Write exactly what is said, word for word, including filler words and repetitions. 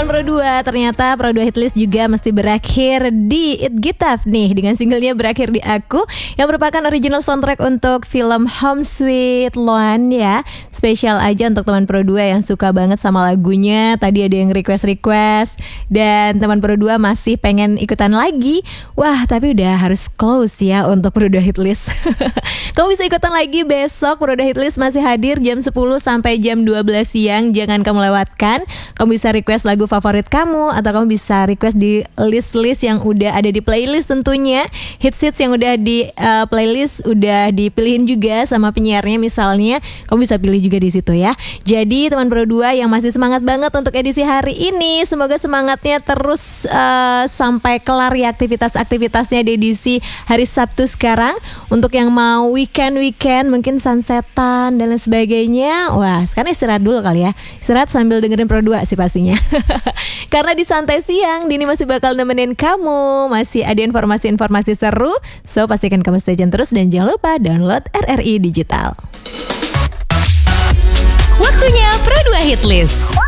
Pro dua, ternyata Pro dua Hitlist juga mesti berakhir di It Gitaf nih, dengan singlenya Berakhir di Aku yang merupakan original soundtrack untuk film Home Sweet Loan ya. Spesial aja untuk teman Pro dua yang suka banget sama lagunya. Tadi ada yang request-request dan teman Pro dua masih pengen ikutan lagi. Wah, tapi udah harus close ya untuk Pro dua Hitlist. Kamu bisa ikutan lagi besok. Pro dua Hitlist masih hadir jam sepuluh sampai jam dua belas siang. Jangan kamu lewatkan. Kamu bisa request lagu favorit kamu, atau kamu bisa request di list-list yang udah ada di playlist tentunya. Hits-hits yang udah di uh, playlist udah dipilihin juga sama penyiarnya misalnya. Kamu bisa pilih juga di situ ya. Jadi teman Pro dua yang masih semangat banget untuk edisi hari ini, semoga semangatnya terus uh, sampai kelar ya aktivitas-aktivitasnya di edisi hari Sabtu sekarang. Untuk yang mau weekend-weekend mungkin sunsetan dan lain sebagainya, wah sekarang istirahat dulu kali ya. Istirahat sambil dengerin Pro dua sih pastinya. Karena di Santai Siang Dini masih bakal nemenin kamu. Masih ada informasi-informasi seru. So pastikan kamu stay tune terus. Dan jangan lupa download R R I Digital. Waktunya Pro dua Hitlist.